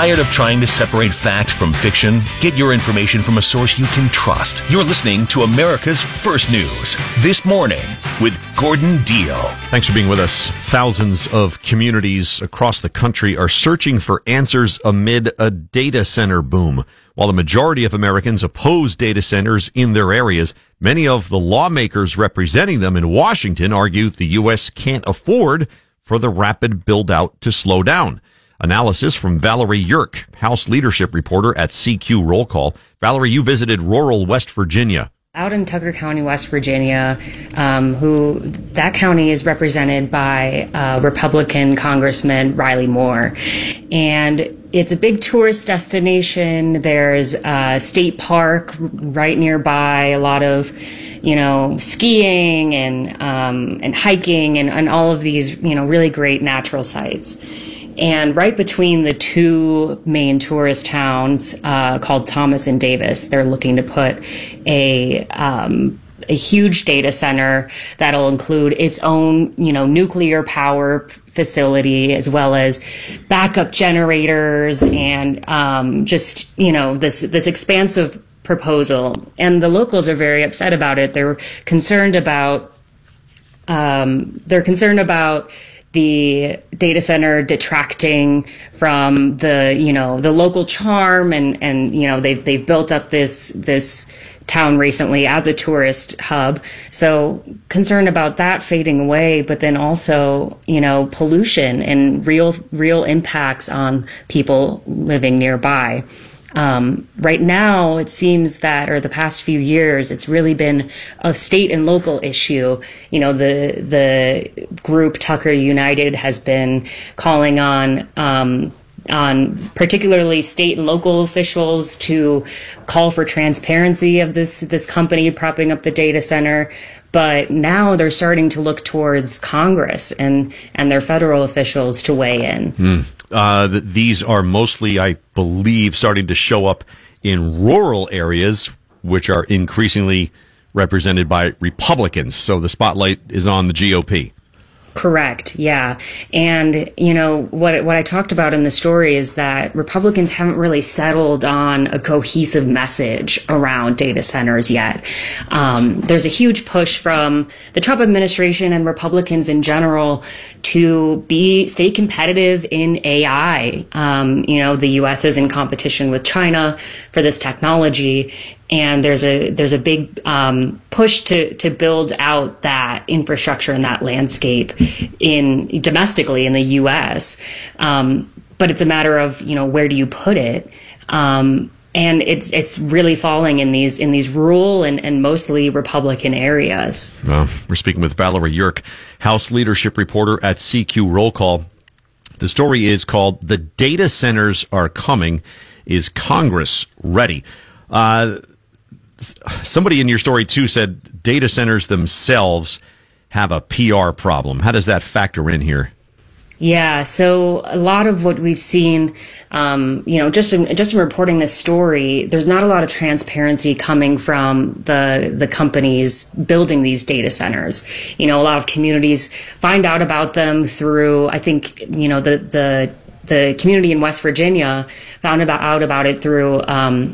Tired of trying to separate fact from fiction? Get your information from a source you can trust. You're listening to America's First News This Morning with Gordon Deal. Thanks for being with us. Thousands of communities across the country are searching for answers amid a data center boom. While the majority of Americans oppose data centers in their areas, many of the lawmakers representing them in Washington argue the U.S. can't afford for the rapid build-out to slow down. Analysis from Valerie Yerk, House leadership reporter at CQ Roll Call. Valerie, you visited rural West Virginia. Out in Tucker County, West Virginia, that county is represented by Republican Congressman Riley Moore. And it's a big tourist destination. There's a state park right nearby, a lot of, skiing and hiking and all of these, really great natural sites. And right between the two main tourist towns called Thomas and Davis, they're looking to put a huge data center that'll include its own, nuclear power facility, as well as backup generators and this expansive proposal. And the locals are very upset about it. They're concerned about the data center detracting from the local charm and they've built up this town recently as a tourist hub. So concerned about that fading away, but then also, pollution and real impacts on people living nearby. Right now, it seems that, or the past few years, it's really been a state and local issue. The group Tucker United has been calling on particularly state and local officials to call for transparency of this company propping up the data center. But now they're starting to look towards Congress and their federal officials to weigh in. These are mostly, I believe, starting to show up in rural areas, which are increasingly represented by Republicans. So the spotlight is on the GOP. Correct. Yeah. And, what I talked about in the story is that Republicans haven't really settled on a cohesive message around data centers yet. There's a huge push from the Trump administration and Republicans in general to stay competitive in AI. The U.S. is in competition with China for this technology. And there's a big push to build out that infrastructure and that landscape domestically in the U.S. But it's a matter of where do you put it, and it's really falling in these rural and mostly Republican areas. Well, we're speaking with Valerie Yerk, House leadership reporter at CQ Roll Call. The story is called "The Data Centers Are Coming. Is Congress Ready?" Somebody in your story, too, said data centers themselves have a PR problem. How does that factor in here? Yeah, so a lot of what we've seen, just in reporting this story, there's not a lot of transparency coming from the companies building these data centers. A lot of communities find out about them through, I think, the community in West Virginia found out about it through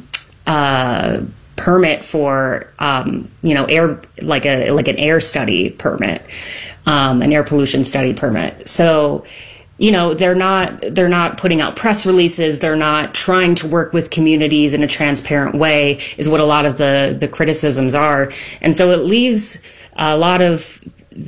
permit for air, like an air study permit, an air pollution study permit. So they're not putting out press releases, they're not trying to work with communities in a transparent way, is what a lot of the criticisms are. And so it leaves a lot of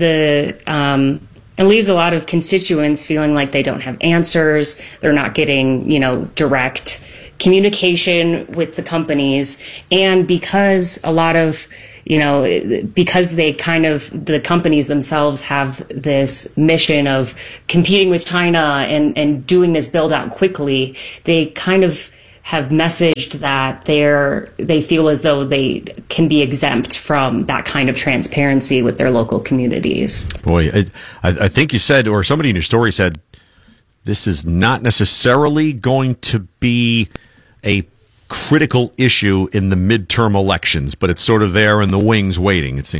constituents feeling like they don't have answers, they're not getting direct communication with the companies. And because a lot of, because the companies themselves have this mission of competing with China and doing this build out quickly, they kind of have messaged that they feel as though they can be exempt from that kind of transparency with their local communities. Boy, I think you said, or somebody in your story said, this is not necessarily going to be a critical issue in the midterm elections, but it's sort of there in the wings waiting, it seems.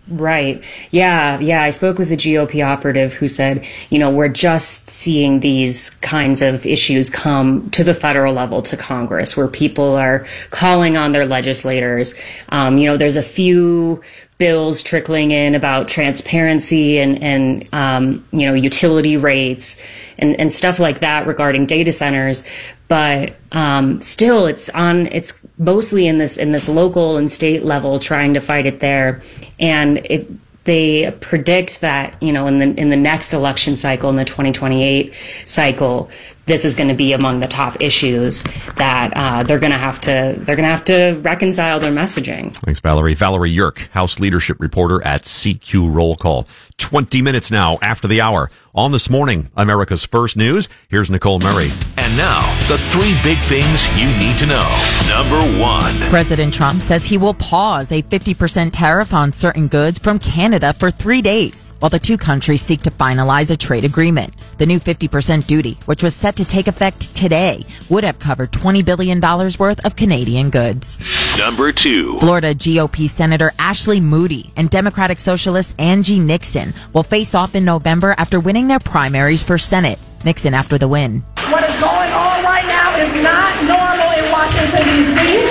Right. Yeah. I spoke with a GOP operative who said, we're just seeing these kinds of issues come to the federal level, to Congress, where people are calling on their legislators. There's a few bills trickling in about transparency and utility rates and stuff like that regarding data centers. But still, it's mostly in this local and state level, trying to fight it there. And they predict that, in the next election cycle, in the 2028 cycle, this is going to be among the top issues that they're going to have to reconcile their messaging. Thanks, Valerie. Valerie Yerk, House Leadership Reporter at CQ Roll Call. 20 minutes now after the hour. On This Morning, America's First News, here's Nicole Murray. And now, the 3 big things you need to know. Number 1. President Trump says he will pause a 50% tariff on certain goods from Canada for 3 days, while the two countries seek to finalize a trade agreement. The new 50% duty, which was set to take effect today, would have covered $20 billion worth of Canadian goods. Number 2. Florida GOP Senator Ashley Moody and Democratic Socialist Angie Nixon will face off in November after winning their primaries for Senate. Nixon after the win. What is going on right now is not normal in Washington, D.C.,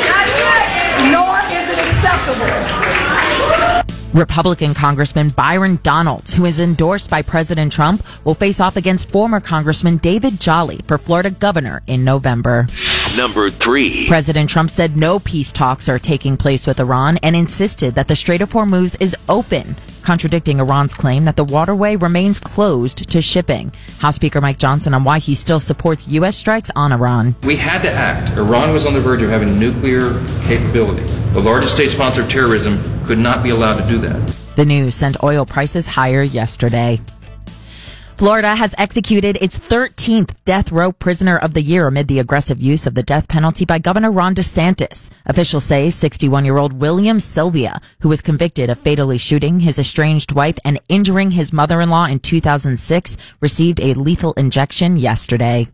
nor is it acceptable. Republican Congressman Byron Donalds, who is endorsed by President Trump, will face off against former Congressman David Jolly for Florida governor in November. Number 3. President Trump said no peace talks are taking place with Iran and insisted that the Strait of Hormuz is open, contradicting Iran's claim that the waterway remains closed to shipping. House Speaker Mike Johnson on why he still supports U.S. strikes on Iran. We had to act. Iran was on the verge of having nuclear capability. The largest state sponsor of terrorism could not be allowed to do that. The news sent oil prices higher yesterday. Florida has executed its 13th death row prisoner of the year amid the aggressive use of the death penalty by Governor Ron DeSantis. Officials say 61-year-old William Sylvia, who was convicted of fatally shooting his estranged wife and injuring his mother-in-law in 2006, received a lethal injection yesterday.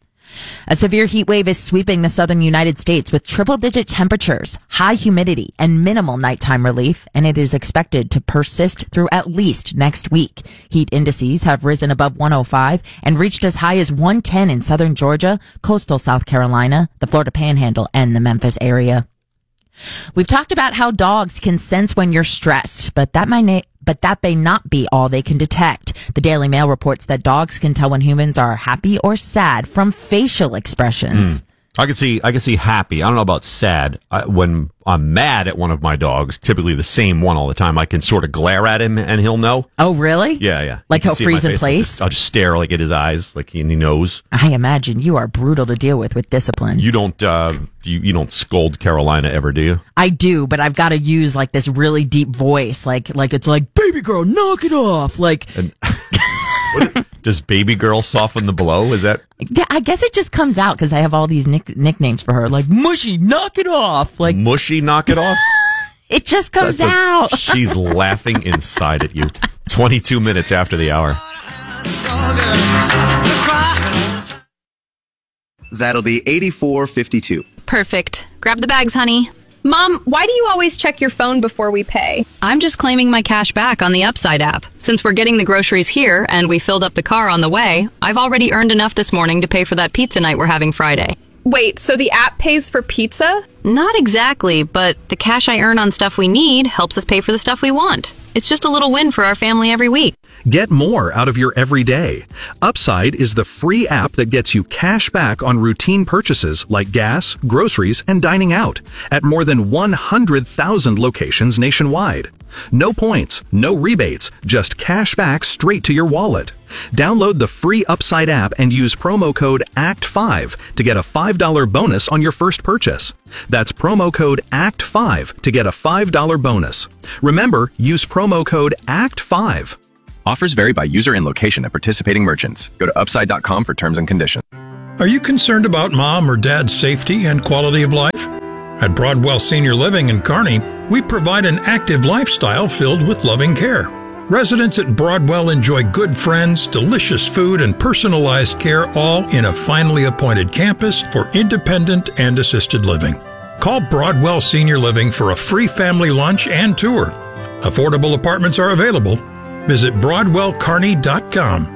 A severe heat wave is sweeping the southern United States with triple-digit temperatures, high humidity, and minimal nighttime relief, and it is expected to persist through at least next week. Heat indices have risen above 105 and reached as high as 110 in southern Georgia, coastal South Carolina, the Florida Panhandle, and the Memphis area. We've talked about how dogs can sense when you're stressed, but that may not be all they can detect. The Daily Mail reports that dogs can tell when humans are happy or sad from facial expressions. I can see happy. I don't know about sad. When I'm mad at one of my dogs, typically the same one all the time, I can sort of glare at him and he'll know. Oh, really? Yeah. Like he'll freeze in place? I'll just stare at his eyes, like he knows. I imagine you are brutal to deal with discipline. You don't, you don't scold Carolina ever, do you? I do, but I've got to use like this really deep voice, like it's like, baby girl, knock it off. Does baby girl soften the blow? Is that? I guess it just comes out because I have all these nicknames for her, like Mushy, knock it off. Like Mushy, knock it off? It just comes out. She's laughing inside at you. 22 minutes after the hour. That'll be 84.52. Perfect. Grab the bags, honey. Mom, why do you always check your phone before we pay? I'm just claiming my cash back on the Upside app. Since we're getting the groceries here and we filled up the car on the way, I've already earned enough this morning to pay for that pizza night we're having Friday. Wait, so the app pays for pizza? Not exactly, but the cash I earn on stuff we need helps us pay for the stuff we want. It's just a little win for our family every week. Get more out of your everyday. Upside is the free app that gets you cash back on routine purchases like gas, groceries, and dining out at more than 100,000 locations nationwide. No points, no rebates, just cash back straight to your wallet. Download the free Upside app and use promo code ACT5 to get a $5 bonus on your first purchase. That's promo code ACT5 to get a $5 bonus. Remember, use promo code ACT5. Offers vary by user and location at participating merchants. Go to upside.com for terms and conditions. Are you concerned about mom or dad's safety and quality of life? At Broadwell Senior Living in Kearney, we provide an active lifestyle filled with loving care. Residents at Broadwell enjoy good friends, delicious food, and personalized care, all in a finely appointed campus for independent and assisted living. Call Broadwell Senior Living for a free family lunch and tour. Affordable apartments are available. Visit BroadwellKarney.com.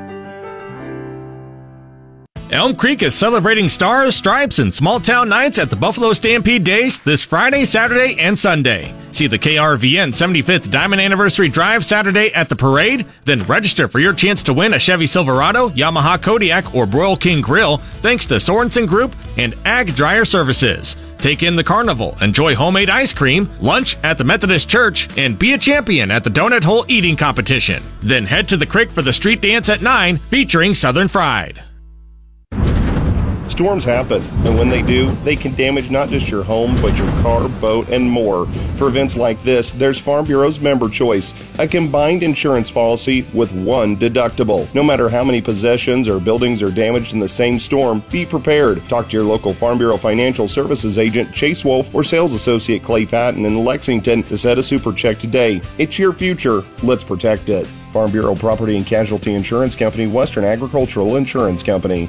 Elm Creek is celebrating Stars, Stripes, and Small Town Nights at the Buffalo Stampede Days this Friday, Saturday, and Sunday. See the KRVN 75th Diamond Anniversary Drive Saturday at the parade, then register for your chance to win a Chevy Silverado, Yamaha Kodiak, or Royal King Grill thanks to Sorensen Group and Ag Dryer Services. Take in the carnival, enjoy homemade ice cream, lunch at the Methodist Church, and be a champion at the Donut Hole Eating Competition. Then head to the creek for the street dance at 9 featuring Southern Fried. Storms happen, and when they do, they can damage not just your home, but your car, boat, and more. For events like this, there's Farm Bureau's Member Choice, a combined insurance policy with one deductible. No matter how many possessions or buildings are damaged in the same storm, be prepared. Talk to your local Farm Bureau Financial Services agent, Chase Wolf, or sales associate Clay Patton in Lexington to set a super check today. It's your future. Let's protect it. Farm Bureau Property and Casualty Insurance Company, Western Agricultural Insurance Company.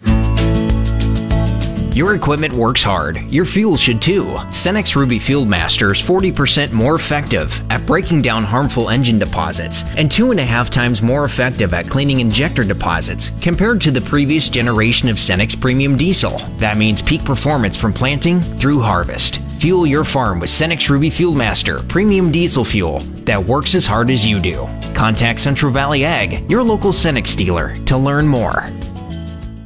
Your equipment works hard. Your fuel should too. Cenex Ruby Fuel Master is 40% more effective at breaking down harmful engine deposits and 2.5 times more effective at cleaning injector deposits compared to the previous generation of Cenex Premium Diesel. That means peak performance from planting through harvest. Fuel your farm with Cenex Ruby Fuel Master Premium Diesel Fuel that works as hard as you do. Contact Central Valley Ag, your local Cenex dealer, to learn more.